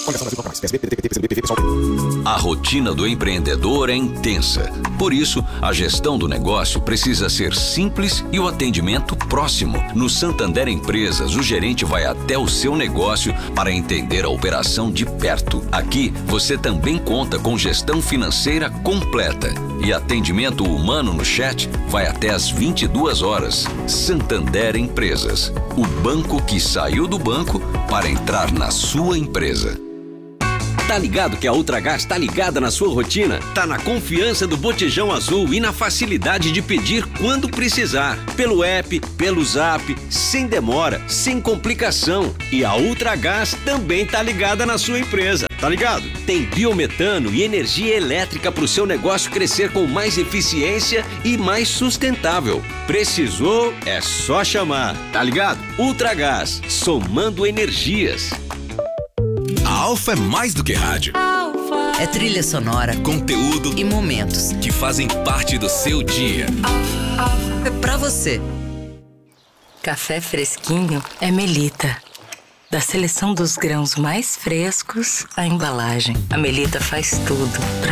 A rotina do empreendedor é intensa. Por isso, a gestão do negócio precisa ser simples e o atendimento próximo. No Santander Empresas, o gerente vai até o seu negócio para entender a operação de perto. Aqui, você também conta com gestão financeira completa. E atendimento humano no chat vai até às 22 horas. Santander Empresas, o banco que saiu do banco para entrar na sua empresa. Tá ligado que a Ultragás tá ligada na sua rotina? Tá na confiança do botijão azul e na facilidade de pedir quando precisar. Pelo app, pelo zap, sem demora, sem complicação. E a Ultragás também tá ligada na sua empresa, tá ligado? Tem biometano e energia elétrica pro seu negócio crescer com mais eficiência e mais sustentável. Precisou? É só chamar, tá ligado? Ultragás, somando energias. A Alfa é mais do que rádio. É trilha sonora, conteúdo e momentos que fazem parte do seu dia. É pra você. Café fresquinho é Melita. Da seleção dos grãos mais frescos à embalagem, a Melita faz tudo pra